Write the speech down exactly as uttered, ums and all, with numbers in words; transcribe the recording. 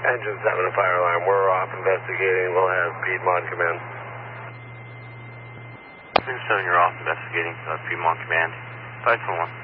Engine seven to fire alarm. We're off investigating. We'll have Piedmont come in. Engine seven, you're off investigating. Uh, Piedmont command. five two one.